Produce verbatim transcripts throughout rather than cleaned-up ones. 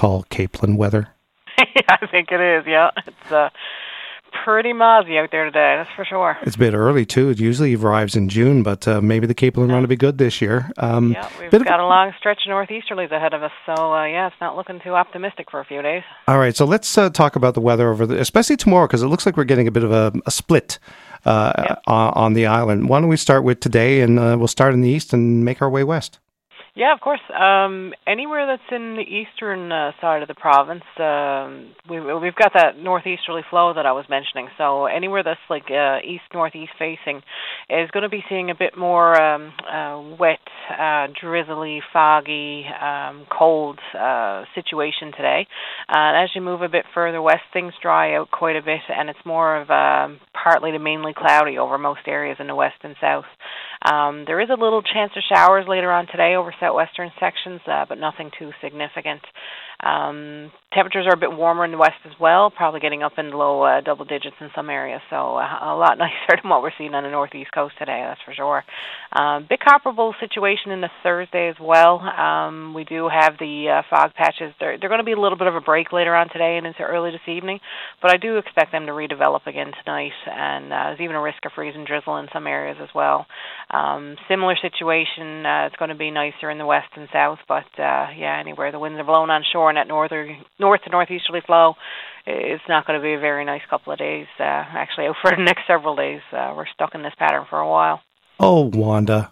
call Capelin weather? I think it is, yeah. It's uh, pretty mozzie out there today, that's for sure. It's a bit early, too. It usually arrives in June, but uh, maybe the Capelin run will be good this year. Um, yeah, we've got a long stretch of northeasterlies ahead of us, so uh, yeah, it's not looking too optimistic for a few days. All right, so let's uh, talk about the weather, over the, especially tomorrow, because it looks like we're getting a bit of a, a split uh, yep. on, on the island. Why don't we start with today, and uh, we'll start in the east and make our way west. Yeah, of course. Um, anywhere that's in the eastern uh, side of the province, um, we, we've got that northeasterly flow that I was mentioning. So anywhere that's like uh, east-northeast facing is going to be seeing a bit more um, uh, wet, uh, drizzly, foggy, um, cold uh, situation today. Uh, and as you move a bit further west, things dry out quite a bit, and it's more of um, partly to mainly cloudy over most areas in the west and south. Um, there is a little chance of showers later on today over southwestern sections, uh, but nothing too significant. Um, temperatures are a bit warmer in the west as well, probably getting up in low uh, double digits in some areas, so uh, a lot nicer than what we're seeing on the northeast coast today, that's for sure. Um, bit comparable situation in the Thursday as well. Um, we do have the uh, fog patches. They're, they're going to be a little bit of a break later on today and into early this evening, but I do expect them to redevelop again tonight, and uh, there's even a risk of freeze and drizzle in some areas as well. Um, similar situation, uh, it's going to be nicer in the west and south, but uh, yeah, anywhere the winds are blowing on shore and that northern, north to northeasterly flow, it's not going to be a very nice couple of days. Uh, actually, for the next several days, uh, we're stuck in this pattern for a while. Oh, Wanda.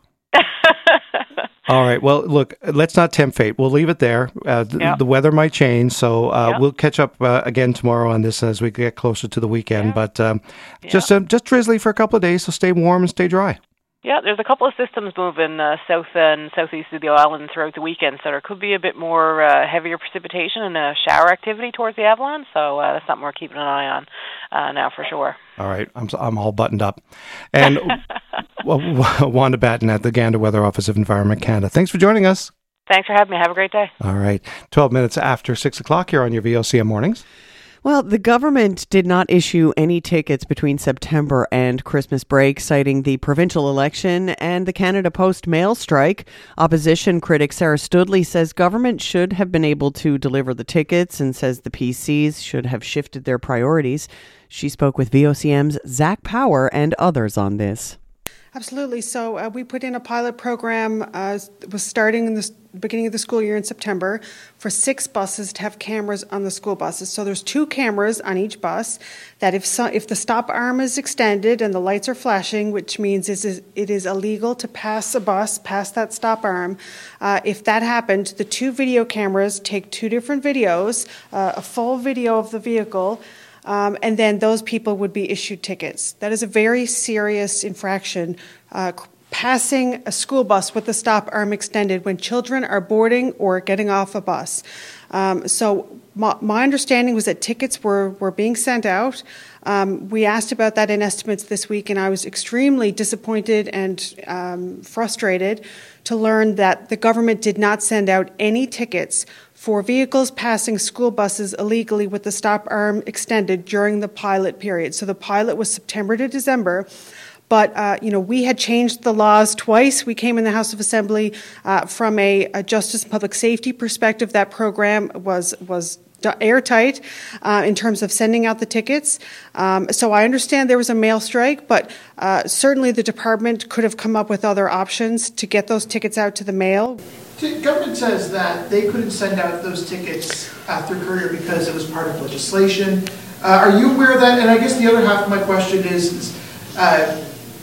All right. Well, look, let's not tempt fate. We'll leave it there. Uh, th- yep. The weather might change, so uh, yep. we'll catch up uh, again tomorrow on this as we get closer to the weekend. Yeah. But um, yeah. just uh, just drizzly for a couple of days, so stay warm and stay dry. Yeah, there's a couple of systems moving uh, south and southeast of the island throughout the weekend, so there could be a bit more uh, heavier precipitation and uh, shower activity towards the Avalon, so uh, that's something we're keeping an eye on uh, now for sure. All right, I'm I'm all buttoned up. And Wanda Batten at the Gander Weather Office of Environment Canada. Thanks for joining us. Thanks for having me. Have a great day. All right, twelve minutes after six o'clock here on your V O C M Mornings. Well, the government did not issue any tickets between September and Christmas break, citing the provincial election and the Canada Post mail strike. Opposition critic Sarah Studley says government should have been able to deliver the tickets and says the P Cs should have shifted their priorities. She spoke with V O C M's Zach Power and others on this. Absolutely. So uh, we put in a pilot program, uh, it was starting in the beginning of the school year in September, for six buses to have cameras on the school buses. So there's two cameras on each bus that if so, if the stop arm is extended and the lights are flashing, which means it is, it is illegal to pass a bus past that stop arm, uh, if that happened, the two video cameras take two different videos, uh, a full video of the vehicle, Um, and then those people would be issued tickets. That is a very serious infraction, uh, passing a school bus with the stop arm extended when children are boarding or getting off a bus. Um, so my, my understanding was that tickets were, were being sent out. Um, we asked about that in estimates this week, and I was extremely disappointed and um, frustrated to learn that the government did not send out any tickets for vehicles passing school buses illegally with the stop arm extended during the pilot period. So the pilot was September to December. But, uh, you know, we had changed the laws twice. We came in the House of Assembly uh, from a, a justice and public safety perspective. That program was was airtight uh, in terms of sending out the tickets. Um, so I understand there was a mail strike, but uh, certainly the department could have come up with other options to get those tickets out to the mail. The government says that they couldn't send out those tickets after Courier because it was part of legislation. Uh, are you aware of that? And I guess the other half of my question is, is uh,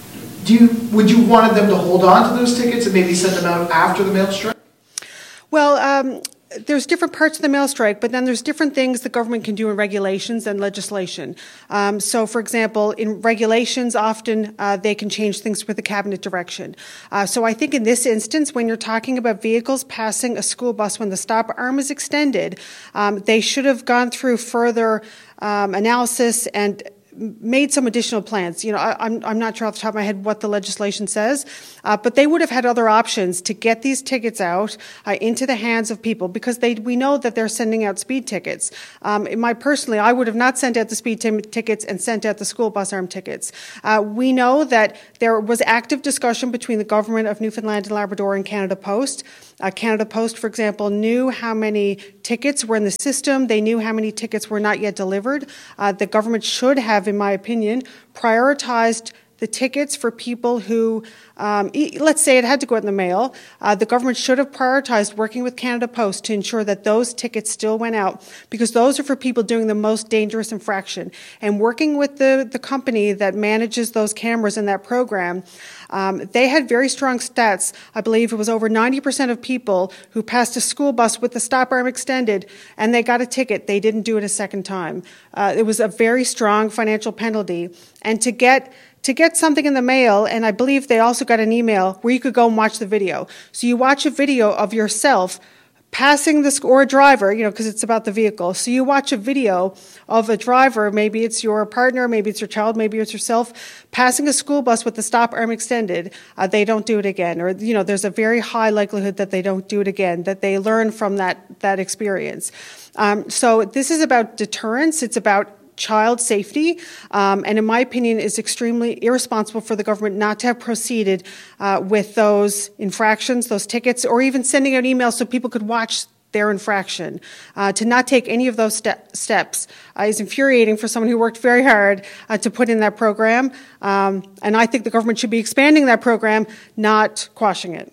do you, would you wanted them to hold on to those tickets and maybe send them out after the mail strike? Well, um, there's different parts of the mail strike, but then there's different things the government can do in regulations and legislation. Um, so, for example, in regulations, often uh, they can change things with a cabinet direction. Uh, so I think in this instance, when you're talking about vehicles passing a school bus when the stop arm is extended, um, they should have gone through further um, analysis and made some additional plans. You know, I, I'm I'm not sure off the top of my head what the legislation says, uh, but they would have had other options to get these tickets out uh, into the hands of people, because they we know that they're sending out speed tickets. Um, in my personally, I would have not sent out the speed t- tickets and sent out the school bus arm tickets. Uh, we know that there was active discussion between the government of Newfoundland and Labrador and Canada Post. Uh, Canada Post, for example, knew how many tickets were in the system. They knew how many tickets were not yet delivered. Uh, the government should have, in my opinion, prioritized the tickets for people who, um, e- let's say it had to go out in the mail. Uh, the government should have prioritized working with Canada Post to ensure that those tickets still went out, because those are for people doing the most dangerous infraction. And working with the, the company that manages those cameras in that program, um, they had very strong stats. I believe it was over ninety percent of people who passed a school bus with the stop arm extended and they got a ticket. They didn't do it a second time. Uh, it was a very strong financial penalty. And to get To get something in the mail, and I believe they also got an email where you could go and watch the video. So you watch a video of yourself passing this, or a driver, you know, because it's about the vehicle. So you watch a video of a driver, maybe it's your partner, maybe it's your child, maybe it's yourself, passing a school bus with the stop arm extended. Uh, they don't do it again. Or, you know, there's a very high likelihood that they don't do it again, that they learn from that, that experience. Um, so this is about deterrence. It's about child safety, um, and in my opinion, is extremely irresponsible for the government not to have proceeded uh, with those infractions, those tickets, or even sending out emails so people could watch their infraction. Uh, to not take any of those ste- steps uh, is infuriating for someone who worked very hard uh, to put in that program, um, and I think the government should be expanding that program, not quashing it.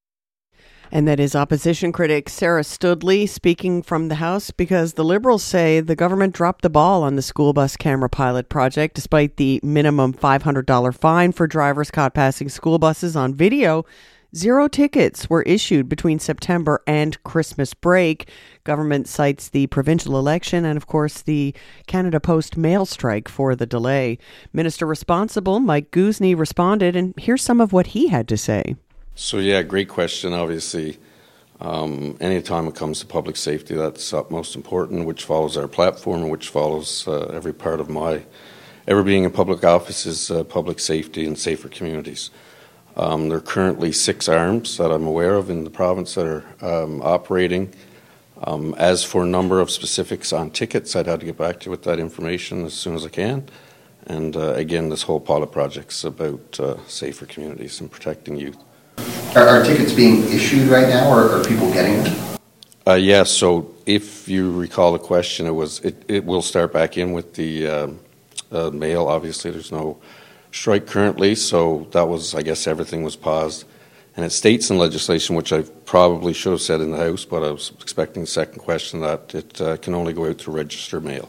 And that is opposition critic Sarah Studley speaking from the House, because the Liberals say the government dropped the ball on the school bus camera pilot project. Despite the minimum five hundred dollars fine for drivers caught passing school buses on video, zero tickets were issued between September and Christmas break. Government cites the provincial election and, of course, the Canada Post mail strike for the delay. Minister responsible, Mike Guzny, responded, and here's some of what he had to say. So, yeah, great question, obviously. Um, anytime it comes to public safety, that's utmost important, which follows our platform, which follows uh, every part of my ever being in public office is uh, public safety and safer communities. Um, there are currently six arms that I'm aware of in the province that are um, operating. Um, as for a number of specifics on tickets, I'd have to get back to you with that information as soon as I can. And uh, again, this whole pilot project's about uh, safer communities and protecting youth. Are, are tickets being issued right now, or are people getting them? Uh, yes. Yeah, so if you recall the question, it was it, it will start back in with the um, uh, mail. Obviously, there's no strike currently, so that was, I guess, everything was paused. And it states in legislation, which I probably should have said in the House, but I was expecting the second question, that it uh, can only go out through registered mail.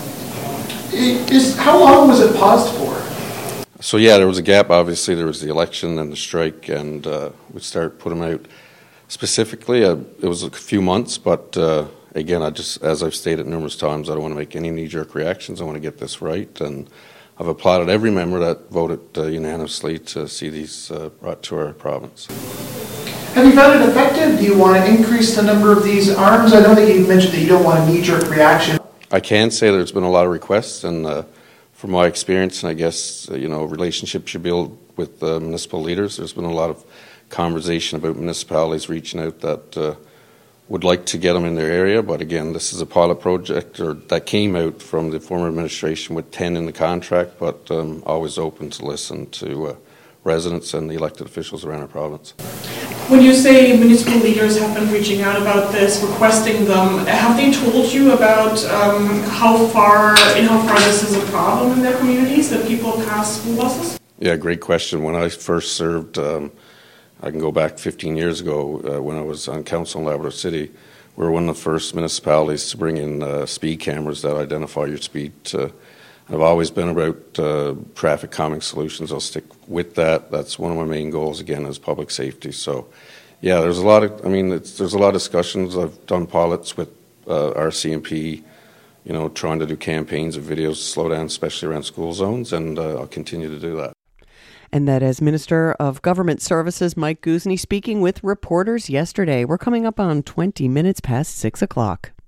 Is, how long was it paused for? So, yeah, there was a gap. Obviously, there was the election and the strike, and uh, we'd start put them out specifically. Uh, it was a few months, but uh, again, I just, as I've stated numerous times, I don't want to make any knee-jerk reactions. I want to get this right, and I've applauded every member that voted uh, unanimously to see these uh, brought to our province. Have you found it effective? Do you want to increase the number of these arms? I know that you mentioned that you don't want a knee-jerk reaction. I can say there's been a lot of requests, and uh, from my experience, and I guess, uh, you know, relationships you build with uh, municipal leaders, there's been a lot of conversation about municipalities reaching out that uh, would like to get them in their area. But again, this is a pilot project or that came out from the former administration with ten in the contract, but um, always open to listen to uh, residents and the elected officials around our province. When you say municipal leaders have been reaching out about this, requesting them, have they told you about um, how far, in how far this is a problem in their communities, that people pass school buses? Yeah, great question. When I first served, um, I can go back fifteen years ago, uh, when I was on council in Labrador City, we were one of the first municipalities to bring in uh, speed cameras that identify your speed. Uh, I've always been about uh, traffic calming solutions. I'll stick with that. That's one of my main goals, again, is public safety. So, yeah, there's a lot of, I mean, it's, there's a lot of discussions. I've done pilots with uh, R C M P, you know, trying to do campaigns of videos to slow down, especially around school zones, and uh, I'll continue to do that. And that as Minister of Government Services, Mike Guzny, speaking with reporters yesterday. We're coming up on twenty minutes past six o'clock.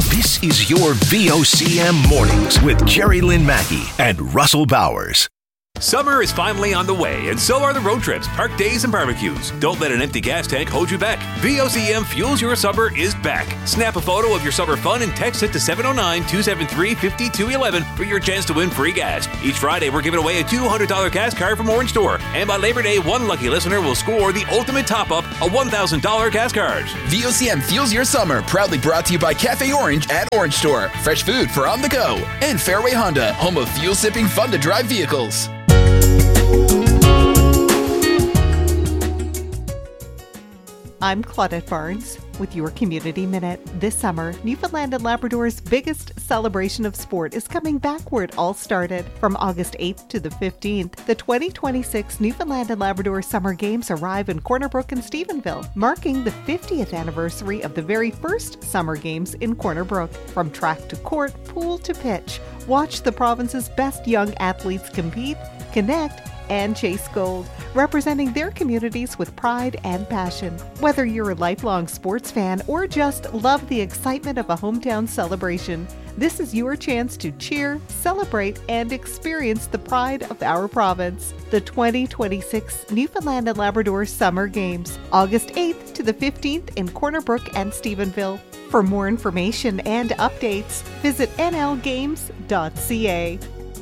This is your V O C M Mornings with Jerry Lynn Mackey and Russell Bowers. Summer is finally on the way, and so are the road trips, park days, and barbecues. Don't let an empty gas tank hold you back. V O C M Fuels Your Summer is back. Snap a photo of your summer fun and text it to seven oh nine, two seven three, five two one one for your chance to win free gas. Each Friday, we're giving away a two hundred dollars gas card from Orange Store. And by Labor Day, one lucky listener will score the ultimate top-up, a one thousand dollars gas card. V O C M Fuels Your Summer, proudly brought to you by Cafe Orange at Orange Store. Fresh food for on the go. And Fairway Honda, home of fuel-sipping, fun-to-drive vehicles. I'm Claudette Barnes with your Community Minute. This summer, Newfoundland and Labrador's biggest celebration of sport is coming back where it all started. From August eighth to the fifteenth, the twenty twenty-six Newfoundland and Labrador Summer Games arrive in Corner Brook and Stephenville, marking the fiftieth anniversary of the very first Summer Games in Corner Brook. From track to court, pool to pitch, watch the province's best young athletes compete, connect, and chase gold, representing their communities with pride and passion. Whether you're a lifelong sports fan or just love the excitement of a hometown celebration, this is your chance to cheer, celebrate, and experience the pride of our province. The twenty twenty-six Newfoundland and Labrador Summer Games, August eighth to the fifteenth in Corner Brook and Stephenville. For more information and updates, visit n l games dot c a.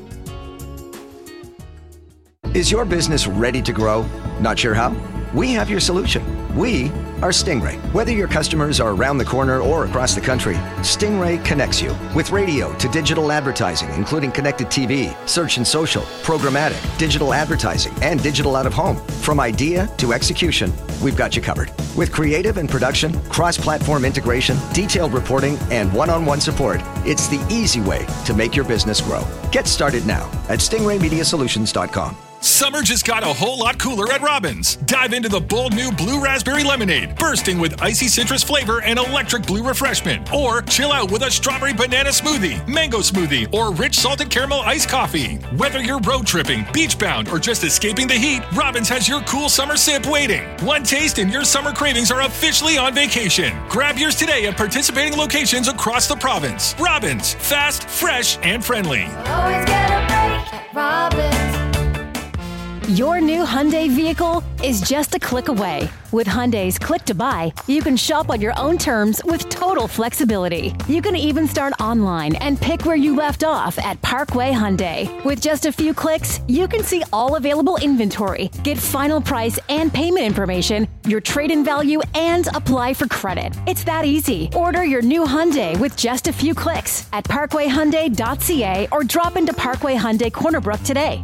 Is your business ready to grow? Not sure how? We have your solution. We are Stingray. Whether your customers are around the corner or across the country, Stingray connects you with radio to digital advertising, including connected T V, search and social, programmatic, digital advertising, and digital out-of-home. From idea to execution, we've got you covered. With creative and production, cross-platform integration, detailed reporting, and one-on-one support, it's the easy way to make your business grow. Get started now at stingray media solutions dot com. Summer just got a whole lot cooler at Robbins. Dive into the bold new Blue Raspberry Lemonade, bursting with icy citrus flavor and electric blue refreshment. Or chill out with a strawberry banana smoothie, mango smoothie, or rich salted caramel iced coffee. Whether you're road tripping, beach bound, or just escaping the heat, Robbins has your cool summer sip waiting. One taste and your summer cravings are officially on vacation. Grab yours today at participating locations across the province. Robbins, fast, fresh, and friendly. Always get a break at Robbins. Your new Hyundai vehicle is just a click away. With Hyundai's Click to Buy, you can shop on your own terms with total flexibility. You can even start online and pick where you left off at Parkway Hyundai. With just a few clicks, you can see all available inventory, get final price and payment information, your trade-in value, and apply for credit. It's that easy. Order your new Hyundai with just a few clicks at parkway hyundai dot c a or drop into Parkway Hyundai Corner Brook today.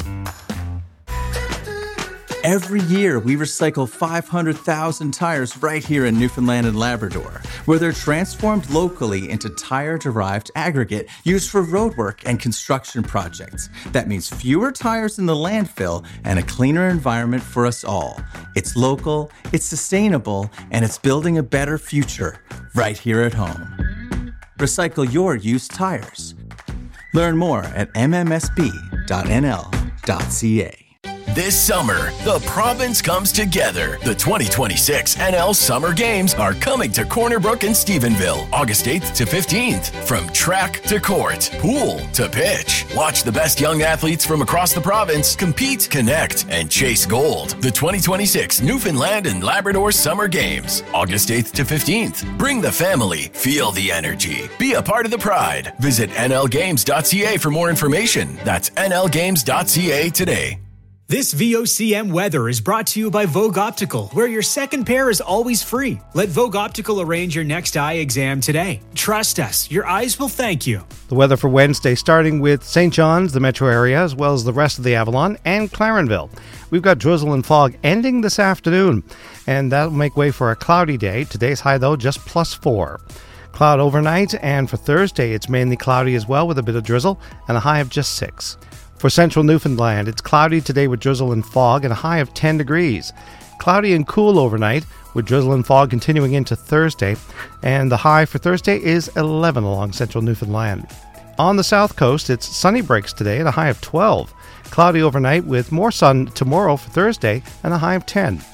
Every year, we recycle five hundred thousand tires right here in Newfoundland and Labrador, where they're transformed locally into tire-derived aggregate used for roadwork and construction projects. That means fewer tires in the landfill and a cleaner environment for us all. It's local, it's sustainable, and it's building a better future right here at home. Recycle your used tires. Learn more at m m s b dot n l dot c a. This summer, the province comes together. The twenty twenty-six N L Summer Games are coming to Corner Brook and Stephenville, August eighth to fifteenth. From track to court, pool to pitch. Watch the best young athletes from across the province compete, connect, and chase gold. The twenty twenty-six Newfoundland and Labrador Summer Games, August eighth to fifteenth. Bring the family, feel the energy. Be a part of the pride. Visit n l games dot c a for more information. That's n l games dot c a today. This V O C M weather is brought to you by Vogue Optical, where your second pair is always free. Let Vogue Optical arrange your next eye exam today. Trust us, your eyes will thank you. The weather for Wednesday, starting with Saint John's, the metro area, as well as the rest of the Avalon, and Clarenville. We've got drizzle and fog ending this afternoon, and that'll make way for a cloudy day. Today's high, though, just plus four. Cloud overnight, and for Thursday, it's mainly cloudy as well with a bit of drizzle, and a high of just six. For central Newfoundland, it's cloudy today with drizzle and fog and a high of ten degrees. Cloudy and cool overnight with drizzle and fog continuing into Thursday, and the high for Thursday is eleven along central Newfoundland. On the south coast, it's sunny breaks today and a high of twelve. Cloudy overnight with more sun tomorrow for Thursday and a high of ten.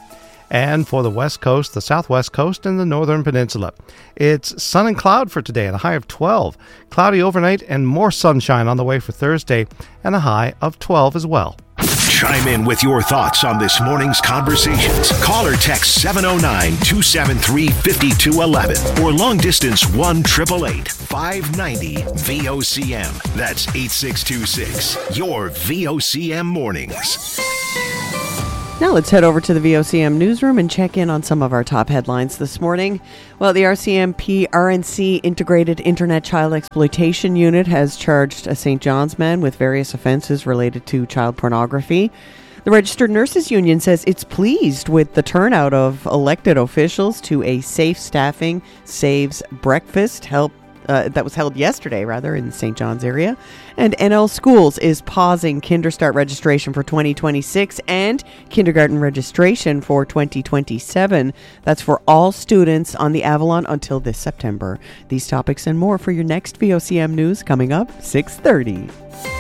And for the west coast, the southwest coast, and the northern peninsula, it's sun and cloud for today and a high of twelve. Cloudy overnight and more sunshine on the way for Thursday and a high of twelve as well. Chime in with your thoughts on this morning's conversations. Call or text seven oh nine, two seven three, five two one one or long distance one eight eight eight, five nine zero, V O C M. That's eight six two six. Your V O C M mornings. Now let's head over to the V O C M newsroom and check in on some of our top headlines this morning. Well, the R C M P R N C Integrated Internet Child Exploitation Unit has charged a Saint John's man with various offenses related to child pornography. The Registered Nurses Union says it's pleased with the turnout of elected officials to a Safe Staffing Saves breakfast help Uh, that was held yesterday, rather, in the Saint John's area. And N L Schools is pausing Kinderstart registration for twenty twenty-six and kindergarten registration for twenty twenty-seven. That's for all students on the Avalon until this September. These topics and more for your next V O C M News coming up six thirty.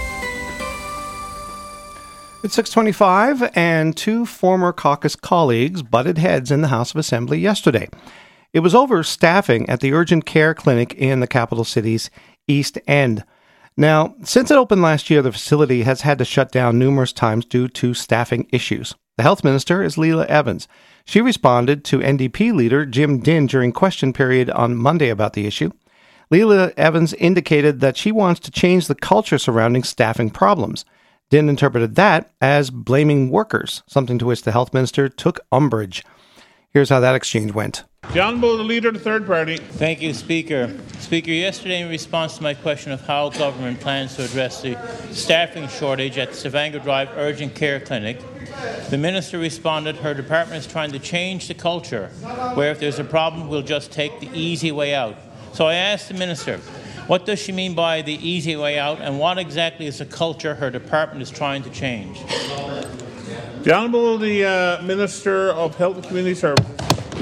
It's six twenty-five, and two former caucus colleagues butted heads in the House of Assembly yesterday. It was over staffing at the urgent care clinic in the capital city's East End. Now, since it opened last year, the facility has had to shut down numerous times due to staffing issues. The health minister is Leila Evans. She responded to N D P leader Jim Dinn during question period on Monday about the issue. Leila Evans indicated that she wants to change the culture surrounding staffing problems. Dinn interpreted that as blaming workers, something to which the health minister took umbrage. Here's how that exchange went. The Honourable Leader of the Third Party. Thank you, Speaker. Speaker, yesterday in response to my question of how government plans to address the staffing shortage at the Stavanger Drive Urgent Care Clinic, the Minister responded her department is trying to change the culture where if there's a problem, we'll just take the easy way out. So I asked the Minister, what does she mean by the easy way out, and what exactly is the culture her department is trying to change? The Honourable the uh, Minister of Health and Community Services.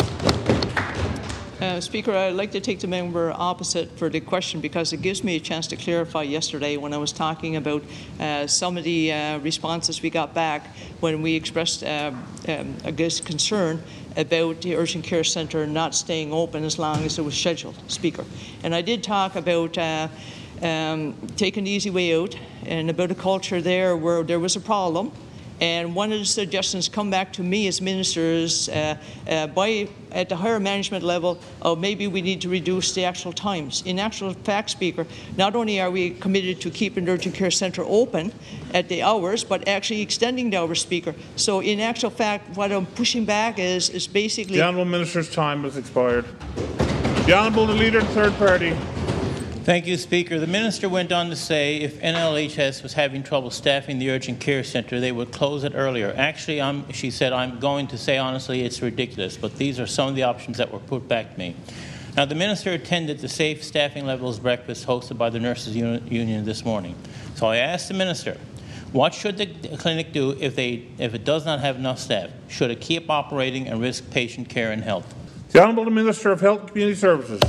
Uh, Speaker, I'd like to take the member opposite for the question because it gives me a chance to clarify yesterday when I was talking about uh, some of the uh, responses we got back when we expressed, uh, um, I guess, concern about the urgent care centre not staying open as long as it was scheduled, Speaker. And I did talk about uh, um, taking the easy way out and about a culture there where there was a problem. And one of the suggestions come back to me as ministers uh, uh, by at the higher management level of maybe we need to reduce the actual times. In actual fact, Speaker, not only are we committed to keeping the urgent care centre open at the hours, but actually extending the hours, Speaker. So in actual fact, what I'm pushing back is, is basically... The Honourable Minister's time has expired. The Honourable the Leader of the Third Party. Thank you, Speaker. The Minister went on to say if N L H S was having trouble staffing the urgent care centre, they would close it earlier. Actually, I'm, she said, I'm going to say honestly it's ridiculous, but these are some of the options that were put back to me. Now, the Minister attended the Safe Staffing Levels breakfast hosted by the Nurses Union this morning. So I asked the Minister, what should the clinic do if, they, if it does not have enough staff? Should it keep operating and risk patient care and health? The Honourable Minister of Health and Community Services.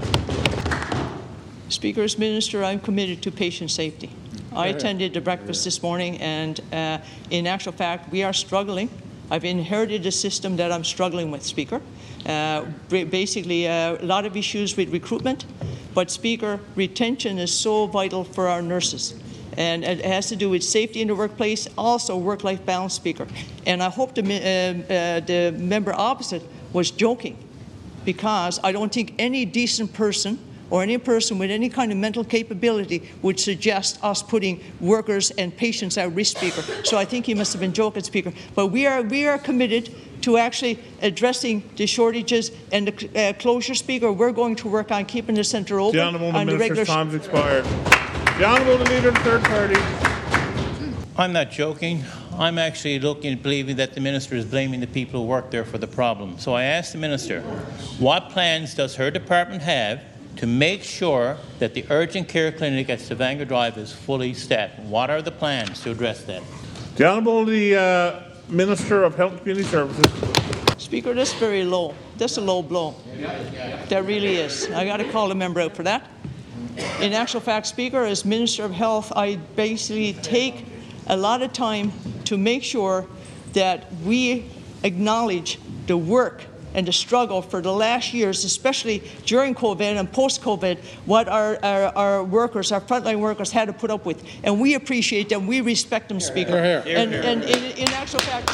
Speaker, as Minister, I'm committed to patient safety. I attended the breakfast this morning, and uh, in actual fact, we are struggling. I've inherited a system that I'm struggling with, Speaker. Uh, basically, uh, a lot of issues with recruitment, but, Speaker, retention is so vital for our nurses. And it has to do with safety in the workplace, also work-life balance, Speaker. And I hope the, uh, uh, the member opposite was joking, because I don't think any decent person or any person with any kind of mental capability would suggest us putting workers and patients at risk, Speaker. So I think he must have been joking, Speaker. But we are we are committed to actually addressing the shortages and the uh, closure, Speaker. We're going to work on keeping the centre open. The Honourable on the Minister's regular time's expired. The Honourable the Leader of the Third Party. I'm not joking. I'm actually looking and believing that the Minister is blaming the people who work there for the problem. So I asked the Minister, what plans does her department have to make sure that the urgent care clinic at Stavanger Drive is fully staffed? What are the plans to address that? The Honourable the uh, Minister of Health and Community Services. Speaker, that's very low. That's a low blow. That really is. I got to call the member out for that. In actual fact, Speaker, as Minister of Health, I basically take a lot of time to make sure that we acknowledge the work and the struggle for the last years, especially during COVID and post-COVID, what our, our, our workers, our frontline workers had to put up with. And we appreciate them, we respect them, Speaker. Here, here. And, Here, and in, in actual fact,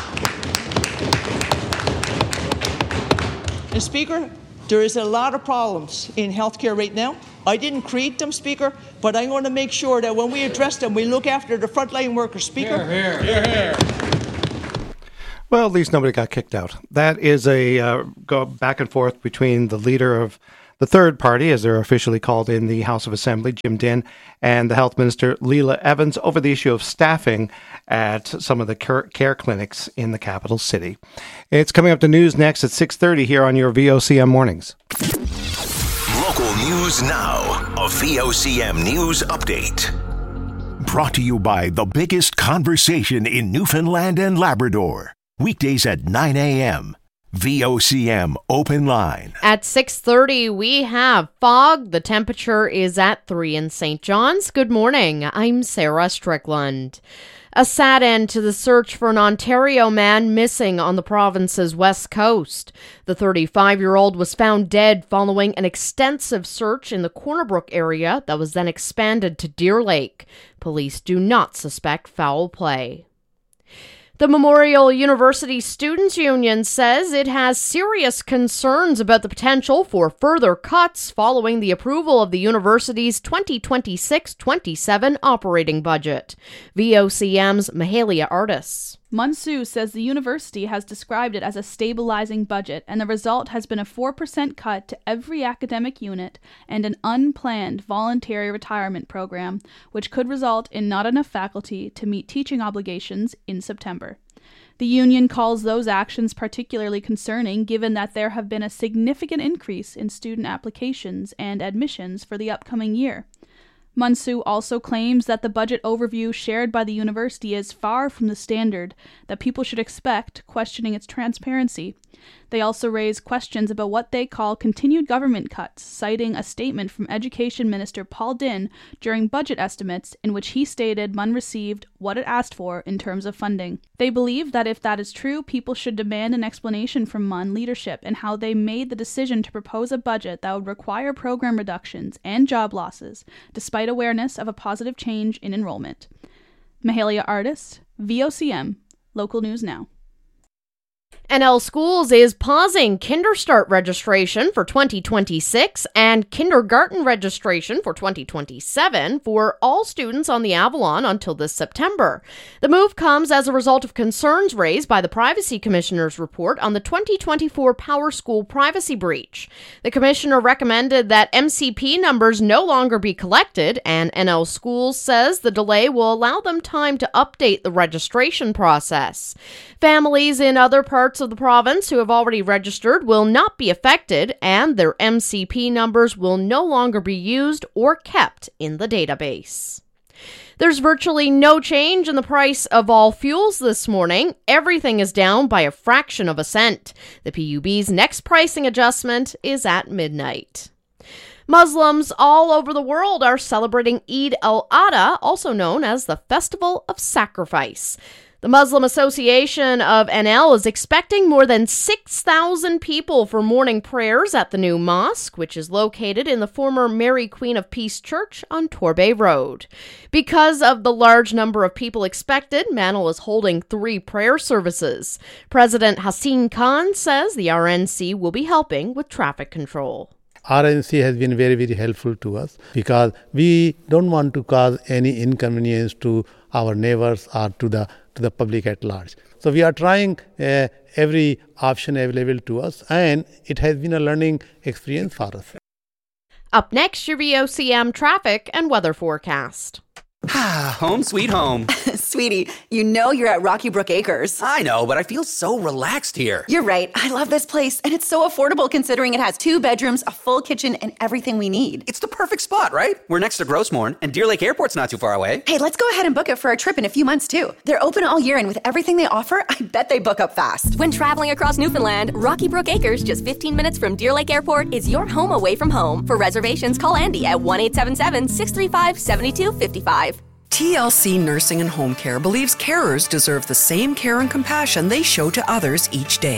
and Speaker, there is a lot of problems in healthcare right now. I didn't create them, Speaker, but I'm going to make sure that when we address them, we look after the frontline workers, Speaker. Here, here. Here, here. Well, at least nobody got kicked out. That is a uh, go back and forth between the leader of the third party, as they're officially called in the House of Assembly, Jim Dinn, and the Health Minister, Leela Evans, over the issue of staffing at some of the care clinics in the capital city. It's coming up to news next at six thirty here on your V O C M Mornings. Local news now. A V O C M News Update. Brought to you by the biggest conversation in Newfoundland and Labrador. Weekdays at nine a.m. V O C M Open Line. At six thirty, we have fog. The temperature is at three in Saint John's. Good morning. I'm Sarah Strickland. A sad end to the search for an Ontario man missing on the province's west coast. The thirty-five-year-old was found dead following an extensive search in the Corner Brook area that was then expanded to Deer Lake. Police do not suspect foul play. The Memorial University Students' Union says it has serious concerns about the potential for further cuts following the approval of the university's twenty twenty-six twenty-seven operating budget. V O C M's Mahalia Artis. Munsue says the university has described it as a stabilizing budget, and the result has been a four percent cut to every academic unit and an unplanned voluntary retirement program, which could result in not enough faculty to meet teaching obligations in September. The union calls those actions particularly concerning, given that there have been a significant increase in student applications and admissions for the upcoming year. Munsue also claims that the budget overview shared by the university is far from the standard that people should expect, questioning its transparency. They also raise questions about what they call continued government cuts, citing a statement from Education Minister Paul Dinn during budget estimates in which he stated M U N received what it asked for in terms of funding. They believe that if that is true, people should demand an explanation from M U N leadership and how they made the decision to propose a budget that would require program reductions and job losses, despite awareness of a positive change in enrollment. Mahalia Artis, V O C M, Local News Now. N L Schools is pausing Kinderstart registration for twenty twenty-six and kindergarten registration for twenty twenty-seven for all students on the Avalon until this September. The move comes as a result of concerns raised by the Privacy Commissioner's report on the twenty twenty-four Power School privacy breach. The Commissioner recommended that M C P numbers no longer be collected, and N L Schools says the delay will allow them time to update the registration process. Families in other parts of the province who have already registered will not be affected, and their M C P numbers will no longer be used or kept in the database. There's virtually no change in the price of all fuels this morning. Everything is down by a fraction of a cent. The P U B's next pricing adjustment is at midnight. Muslims all over the world are celebrating Eid al-Adha, also known as the Festival of Sacrifice. The Muslim Association of N L is expecting more than six thousand people for morning prayers at the new mosque, which is located in the former Mary Queen of Peace Church on Torbay Road. Because of the large number of people expected, Manal is holding three prayer services. President Haseen Khan says the R N C will be helping with traffic control. R N C has been very, very helpful to us because we don't want to cause any inconvenience to our neighbors or to the to the public at large. So we are trying uh, every option available to us, and it has been a learning experience for us. Up next, your V O C M traffic and weather forecast. Ah, home sweet home. Sweetie, you know you're at Rocky Brook Acres. I know, but I feel so relaxed here. You're right. I love this place, and it's so affordable considering it has two bedrooms, a full kitchen, and everything we need. It's the perfect spot, right? We're next to Grossmorn, and Deer Lake Airport's not too far away. Hey, let's go ahead and book it for a trip in a few months, too. They're open all year, and with everything they offer, I bet they book up fast. When traveling across Newfoundland, Rocky Brook Acres, just fifteen minutes from Deer Lake Airport, is your home away from home. For reservations, call Andy at one eight seven seven, six three five, seven two five five. T L C Nursing and Home Care believes carers deserve the same care and compassion they show to others each day.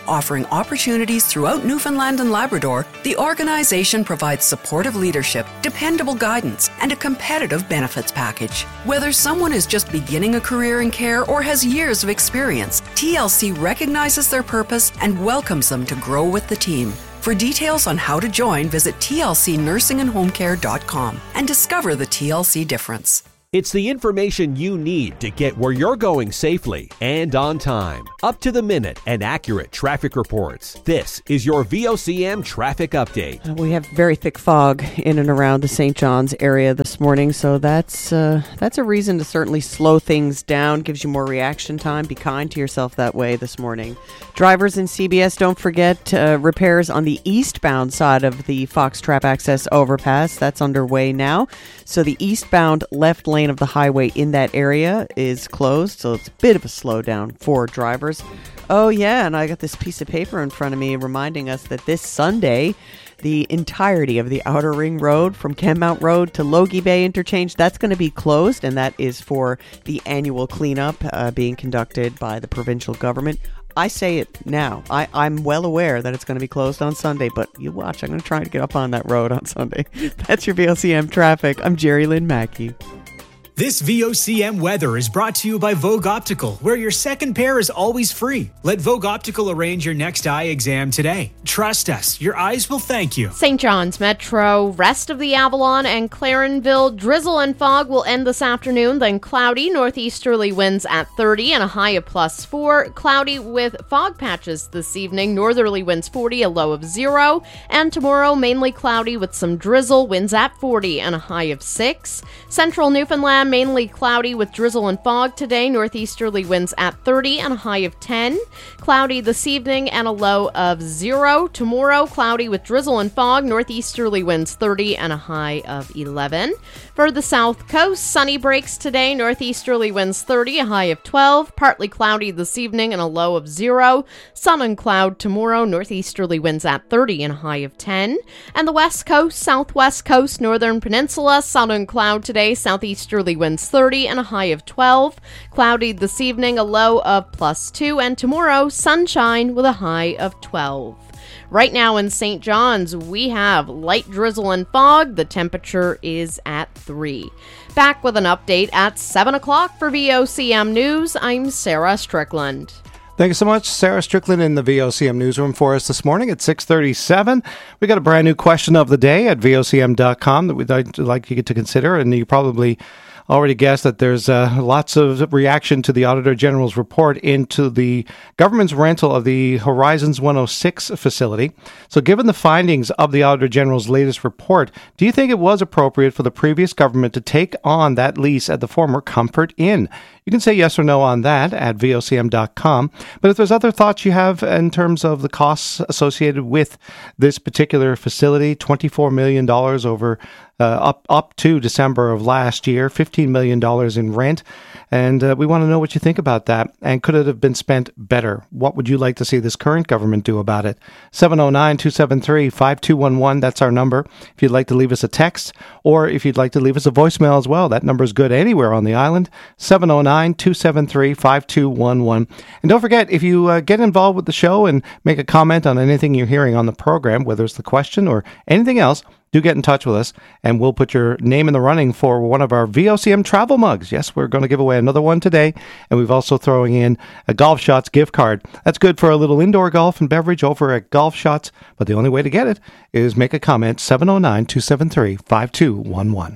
Offering opportunities throughout Newfoundland and Labrador, the organization provides supportive leadership, dependable guidance, and a competitive benefits package. Whether someone is just beginning a career in care or has years of experience, T L C recognizes their purpose and welcomes them to grow with the team. For details on how to join, visit T L C nursing and home care dot com and discover the T L C difference. It's the information you need to get where you're going safely and on time. Up to the minute and accurate traffic reports. This is your V O C M traffic update. We have very thick fog in and around the Saint John's area this morning, so that's uh, that's a reason to certainly slow things down. Gives you more reaction time. Be kind to yourself that way this morning. Drivers in C B S, don't forget uh, repairs on the eastbound side of the Fox Trap Access overpass. That's underway now. So the eastbound left lane of the highway in that area is closed, so it's a bit of a slowdown for drivers. Oh yeah, and I got this piece of paper in front of me reminding us that this Sunday, the entirety of the Outer Ring Road from Kenmount Road to Logie Bay Interchange, that's going to be closed, and that is for the annual cleanup uh, being conducted by the provincial government. I say it now. I, I'm well aware that it's going to be closed on Sunday, but you watch. I'm going to try to get up on that road on Sunday. That's your V O C M traffic. I'm Jerry Lynn Mackey. This V O C M weather is brought to you by Vogue Optical, where your second pair is always free. Let Vogue Optical arrange your next eye exam today. Trust us, your eyes will thank you. Saint John's Metro, rest of the Avalon and Clarenville, drizzle and fog will end this afternoon, then cloudy, northeasterly winds at thirty and a high of plus four. Cloudy with fog patches this evening, northerly winds forty, a low of zero. And tomorrow, mainly cloudy with some drizzle, winds at forty and a high of six. Central Newfoundland, mainly cloudy with drizzle and fog today, northeasterly winds at thirty and a high of ten. Cloudy this evening and a low of zero. Tomorrow, cloudy with drizzle and fog, northeasterly winds thirty and a high of eleven. For the south coast, sunny breaks today, northeasterly winds thirty, a high of twelve. Partly cloudy this evening and a low of zero. Sun and cloud tomorrow, northeasterly winds at thirty and a high of ten. And the west coast, southwest coast, northern peninsula, sun and cloud today, southeasterly winds thirty and a high of twelve. Cloudy this evening, a low of plus two. And tomorrow, sunshine with a high of twelve. Right now in Saint John's, we have light drizzle and fog. The temperature is at three. Back with an update at seven o'clock for V O C M News. I'm Sarah Strickland. Thank you so much, Sarah Strickland in the V O C M newsroom for us this morning at six thirty-seven. We got a brand new question of the day at V O C M dot com that we'd like you to consider, and you probably already guessed that there's uh, lots of reaction to the Auditor General's report into the government's rental of the Horizons one oh six facility. So given the findings of the Auditor General's latest report, do you think it was appropriate for the previous government to take on that lease at the former Comfort Inn? You can say yes or no on that at V O C M dot com. But if there's other thoughts you have in terms of the costs associated with this particular facility, twenty-four million dollars over uh, up up to December of last year, fifteen million dollars in rent. And uh, we want to know what you think about that. And could it have been spent better? What would you like to see this current government do about it? seven oh nine, two seven three, five two one one. That's our number. If you'd like to leave us a text, or if you'd like to leave us a voicemail as well, that number is good anywhere on the island. seven oh nine, two seven three, five two one one. And don't forget, if you uh, get involved with the show and make a comment on anything you're hearing on the program, whether it's the question or anything else, do get in touch with us, and we'll put your name in the running for one of our V O C M travel mugs. Yes, we're going to give away another one today, and we've also throwing in a Golf Shots gift card. That's good for a little indoor golf and beverage over at Golf Shots, but the only way to get it is make a comment, seven oh nine, two seven three, five two one one.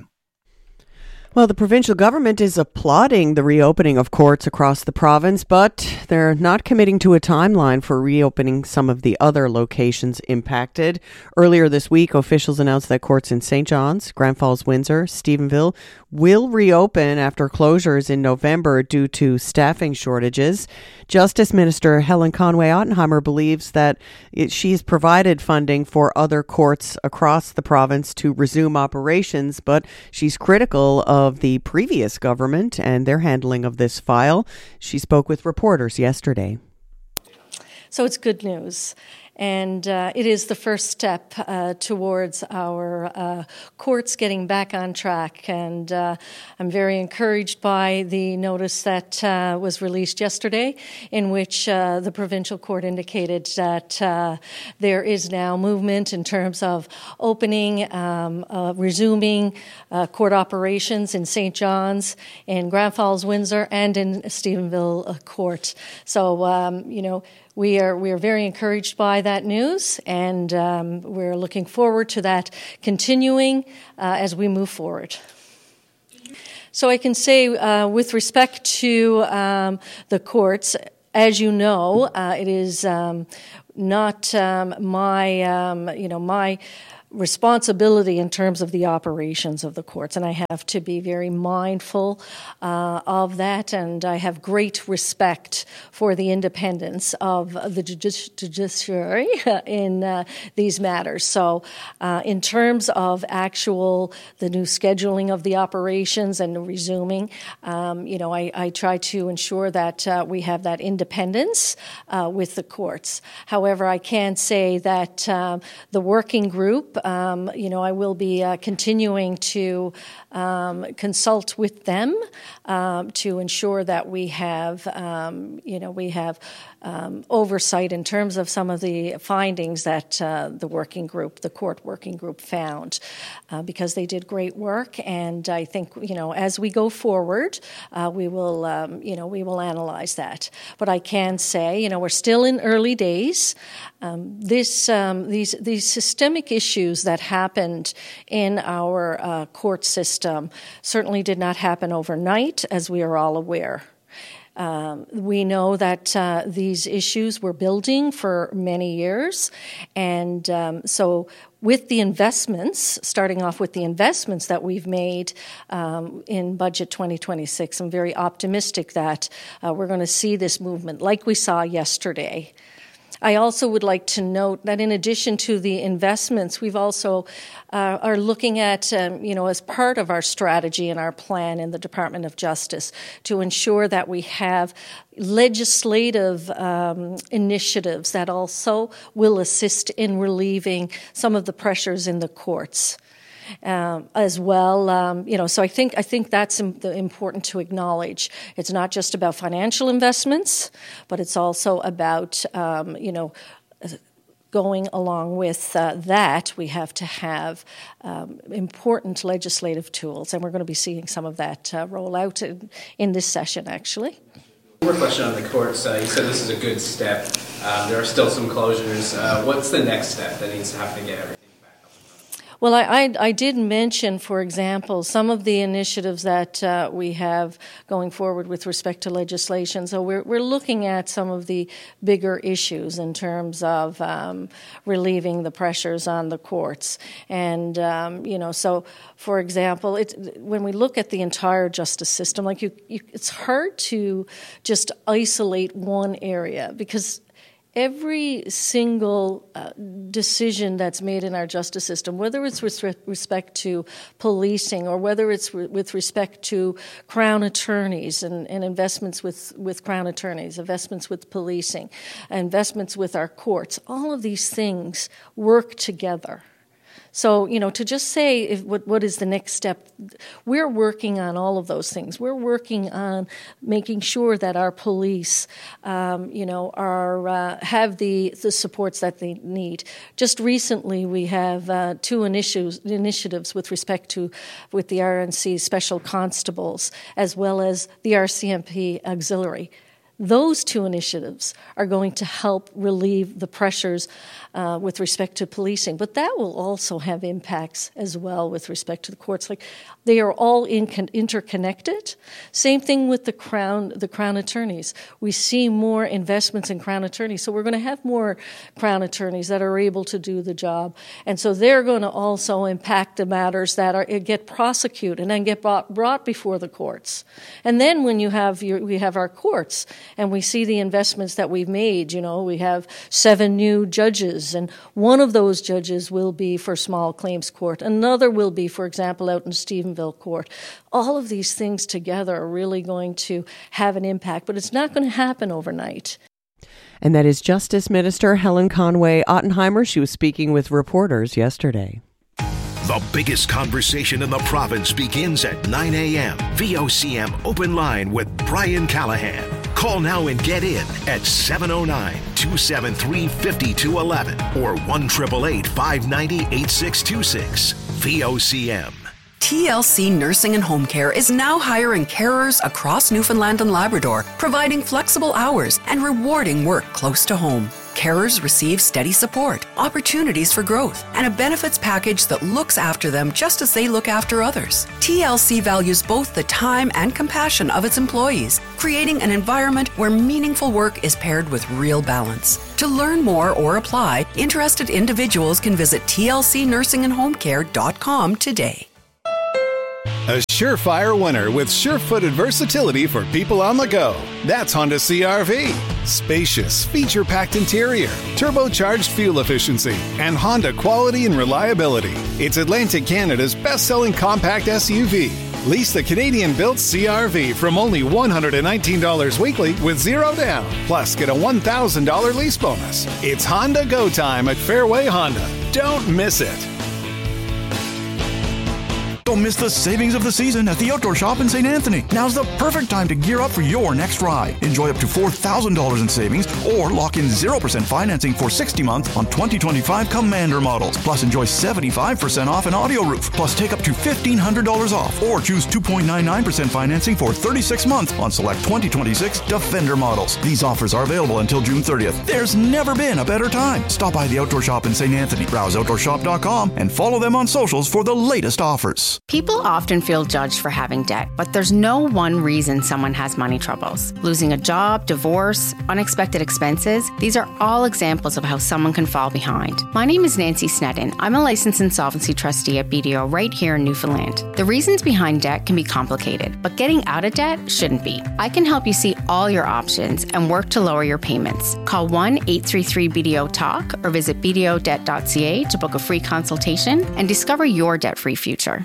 Well, the provincial government is applauding the reopening of courts across the province, but they're not committing to a timeline for reopening some of the other locations impacted. Earlier this week, officials announced that courts in Saint John's, Grand Falls, Windsor, Stephenville will reopen after closures in November due to staffing shortages. Justice Minister Helen Conway-Ottenheimer believes that it, she's provided funding for other courts across the province to resume operations, but she's critical of the previous government and their handling of this file. She spoke with reporters yesterday. So it's good news. And uh, it is the first step uh, towards our uh, courts getting back on track. And uh, I'm very encouraged by the notice that uh, was released yesterday, in which uh, the provincial court indicated that uh, there is now movement in terms of opening, um, uh, resuming uh, court operations in Saint John's, in Grand Falls, Windsor, and in Stephenville uh, Court. So, um, you know, We are we are very encouraged by that news, and um, we're looking forward to that continuing uh, as we move forward. So I can say, uh, with respect to um, the courts, as you know, uh, it is um, not um, my um, you know my. responsibility in terms of the operations of the courts, and I have to be very mindful uh, of that, and I have great respect for the independence of the judici- judiciary in uh, these matters. So uh, in terms of actual, the new scheduling of the operations and the resuming, um, you know, I, I try to ensure that uh, we have that independence uh, with the courts. However, I can say that uh, the working group, Um, you know, I will be uh, continuing to um, consult with them um, to ensure that we have, um, you know, we have um, oversight in terms of some of the findings that uh, the working group, the court working group, found, uh, because they did great work. And I think, you know, as we go forward, uh, we will, um, you know, we will analyze that. But I can say, you know, we're still in early days. Um, this, um, these, these systemic issues that happened in our uh, court system certainly did not happen overnight, as we are all aware. Um, we know that uh, these issues were building for many years, and um, so with the investments, starting off with the investments that we've made um, in Budget twenty twenty-six, I'm very optimistic that uh, we're going to see this movement like we saw yesterday. I also would like to note that in addition to the investments, we've also uh, are looking at, um, you know, as part of our strategy and our plan in the Department of Justice, to ensure that we have legislative um, initiatives that also will assist in relieving some of the pressures in the courts. Um, as well, um, you know, so I think I think that's im- important to acknowledge. It's not just about financial investments, but it's also about, um, you know, going along with uh, that, we have to have um, important legislative tools, and we're going to be seeing some of that uh, roll out in, in this session, actually. One more question on the courts. Uh, you said this is a good step. Um, there are still some closures. Uh, what's the next step that needs to happen to get everything? Well, I, I, I did mention, for example, some of the initiatives that uh, we have going forward with respect to legislation. So we're we're looking at some of the bigger issues in terms of um, relieving the pressures on the courts. And, um, you know, so, for example, it, when we look at the entire justice system, like you, you, it's hard to just isolate one area, because every single uh, decision that's made in our justice system, whether it's with respect to policing or whether it's re- with respect to Crown attorneys and, and investments with, with Crown attorneys, investments with policing, investments with our courts, all of these things work together. So, you know, to just say if, what, what is the next step, we're working on all of those things. We're working on making sure that our police, um, you know, are uh, have the, the supports that they need. Just recently, we have uh, two initiatives, initiatives with respect to with the R N C Special Constables, as well as the R C M P Auxiliary. Those two initiatives are going to help relieve the pressures uh, with respect to policing, but that will also have impacts as well with respect to the courts. Like, they are all in con- interconnected. Same thing with the Crown, the Crown attorneys. We see more investments in Crown attorneys, so we're going to have more Crown attorneys that are able to do the job, and so they're going to also impact the matters that are get prosecuted and then get brought, brought before the courts. And then when you have your, we have our courts. And we see the investments that we've made. You know, we have seven new judges, and one of those judges will be for small claims court. Another will be, for example, out in Stephenville Court. All of these things together are really going to have an impact, but it's not going to happen overnight. And that is Justice Minister Helen Conway Ottenheimer. She was speaking with reporters yesterday. The biggest conversation in the province begins at nine a.m. V O C M Open Line with Brian Callahan. Call now and get in at seven oh nine, two seven three, five two one one or one eight eight eight, five nine zero, eight six two six. V O C M. T L C Nursing and Home Care is now hiring carers across Newfoundland and Labrador, providing flexible hours and rewarding work close to home. Carers receive steady support, opportunities for growth, and a benefits package that looks after them just as they look after others. T L C values both the time and compassion of its employees, creating an environment where meaningful work is paired with real balance. To learn more or apply, interested individuals can visit T L C nursing and home care dot com today. A surefire winner with sure-footed versatility for people on the go. That's Honda C R V. Spacious, feature-packed interior, turbocharged fuel efficiency, and Honda quality and reliability. It's Atlantic Canada's best-selling compact S U V. Lease the Canadian-built C R V from only one hundred nineteen dollars weekly with zero down. Plus, get a one thousand dollars lease bonus. It's Honda Go Time at Fairway Honda. Don't miss it. Don't miss the savings of the season at the Outdoor Shop in Saint Anthony. Now's the perfect time to gear up for your next ride. Enjoy up to four thousand dollars in savings or lock in zero percent financing for sixty months on twenty twenty-five Commander models. Plus, enjoy seventy-five percent off an audio roof. Plus, take up to fifteen hundred dollars off or choose two point nine nine percent financing for thirty-six months on select twenty twenty-six Defender models. These offers are available until June thirtieth. There's never been a better time. Stop by the Outdoor Shop in Saint Anthony. Browse outdoor shop dot com and follow them on socials for the latest offers. People often feel judged for having debt, but there's no one reason someone has money troubles. Losing a job, divorce, unexpected expenses, these are all examples of how someone can fall behind. My name is Nancy Sneddon. I'm a licensed insolvency trustee at B D O right here in Newfoundland. The reasons behind debt can be complicated, but getting out of debt shouldn't be. I can help you see all your options and work to lower your payments. Call one eight three three B D O talk or visit b d o debt dot c a to book a free consultation and discover your debt-free future.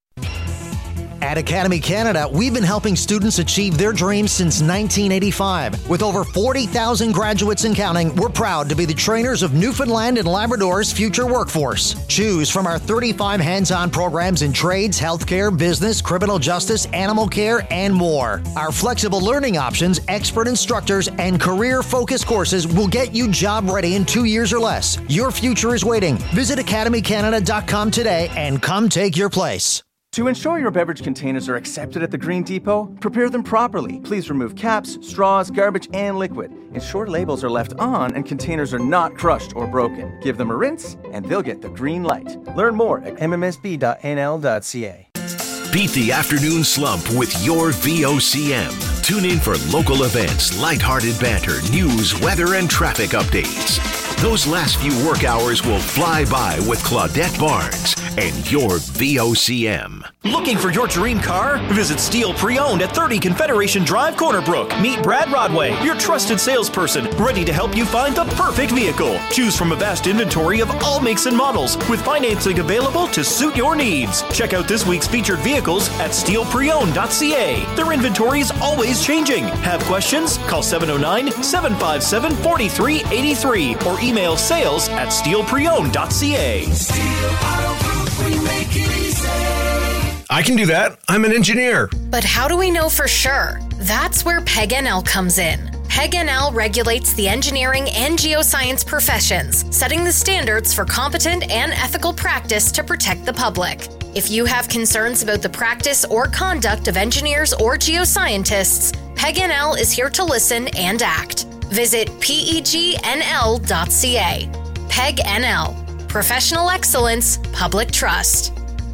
At Academy Canada, we've been helping students achieve their dreams since nineteen eighty-five. With over forty thousand graduates and counting, we're proud to be the trainers of Newfoundland and Labrador's future workforce. Choose from our thirty-five hands-on programs in trades, healthcare, business, criminal justice, animal care, and more. Our flexible learning options, expert instructors, and career-focused courses will get you job-ready in two years or less. Your future is waiting. Visit academy canada dot com today and come take your place. To ensure your beverage containers are accepted at the Green Depot, prepare them properly. Please remove caps, straws, garbage, and liquid. Ensure labels are left on and containers are not crushed or broken. Give them a rinse and they'll get the green light. Learn more at m m s b dot n l dot c a. Beat the afternoon slump with your V O C M. Tune in for local events, lighthearted banter, news, weather, and traffic updates. Those last few work hours will fly by with Claudette Barnes and your V O C M. Looking for your dream car? Visit Steel Pre-Owned at thirty Confederation Drive, Corner Brook. Meet Brad Rodway, your trusted salesperson, ready to help you find the perfect vehicle. Choose from a vast inventory of all makes and models, with financing available to suit your needs. Check out this week's featured vehicles at steel pre owned dot c a. Their inventory is always changing. Have questions? Call seven oh nine, seven five seven, four three eight three or email sales at steel pre owned dot c a. I can do that. I'm an engineer. But how do we know for sure? That's where P E G N L comes in. P E G N L regulates the engineering and geoscience professions, setting the standards for competent and ethical practice to protect the public. If you have concerns about the practice or conduct of engineers or geoscientists, P E G N L is here to listen and act. Visit P E G N L dot c a. P E G N L. Professional excellence, public trust.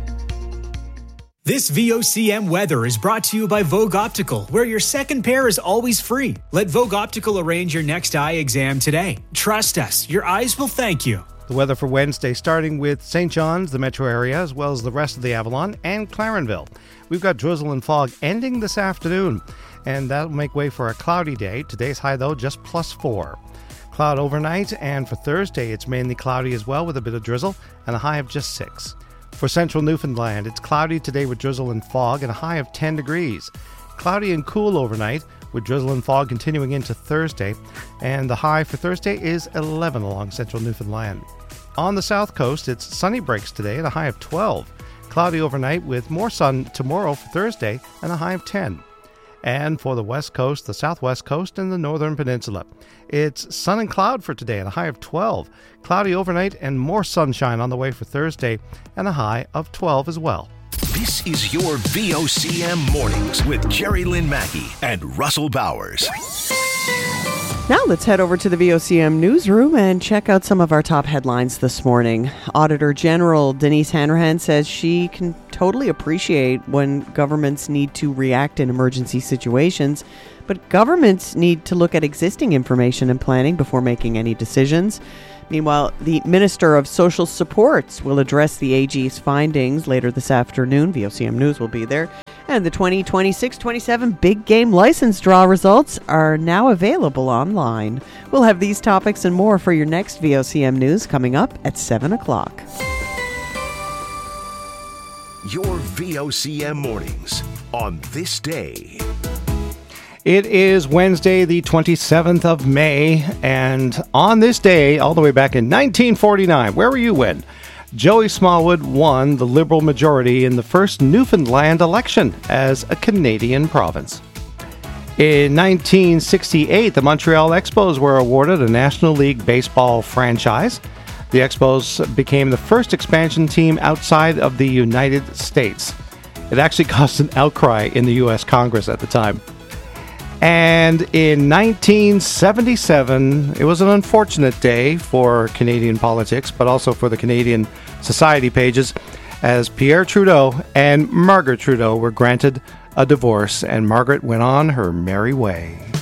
This V O C M weather is brought to you by Vogue Optical, where your second pair is always free. Let Vogue Optical arrange your next eye exam today. Trust us, your eyes will thank you. The weather for Wednesday, starting with Saint John's, the metro area, as well as the rest of the Avalon, and Clarenville. We've got drizzle and fog ending this afternoon, and that'll make way for a cloudy day. Today's high, though, just plus four. Cloud overnight, and for Thursday, it's mainly cloudy as well with a bit of drizzle, and a high of just six. For central Newfoundland, it's cloudy today with drizzle and fog and a high of ten degrees. Cloudy and cool overnight with drizzle and fog continuing into Thursday. And the high for Thursday is eleven along central Newfoundland. On the south coast, it's sunny breaks today at a high of twelve. Cloudy overnight with more sun tomorrow for Thursday and a high of ten. And for the west coast, the southwest coast, and the northern peninsula, it's sun and cloud for today at a high of twelve. Cloudy overnight and more sunshine on the way for Thursday and a high of twelve as well. This is your V O C M Mornings with Jerry Lynn Mackey and Russell Bowers. Now let's head over to the V O C M newsroom and check out some of our top headlines this morning. Auditor General Denise Hanrahan says she can totally appreciate when governments need to react in emergency situations, but governments need to look at existing information and planning before making any decisions. Meanwhile, the Minister of Social Supports will address the A G's findings later this afternoon. V O C M News will be there. And the twenty twenty-six twenty-seven Big Game License Draw results are now available online. We'll have these topics and more for your next V O C M News coming up at seven o'clock. Your V O C M Mornings on this day. It is Wednesday, the twenty-seventh of May, and on this day, all the way back in nineteen forty-nine, where were you when Joey Smallwood won the Liberal majority in the first Newfoundland election as a Canadian province? In nineteen sixty-eight, the Montreal Expos were awarded a National League Baseball franchise. The Expos became the first expansion team outside of the United States. It actually caused an outcry in the U S Congress at the time. And in nineteen seventy-seven, it was an unfortunate day for Canadian politics, but also for the Canadian society pages, as Pierre Trudeau and Margaret Trudeau were granted a divorce, and Margaret went on her merry way.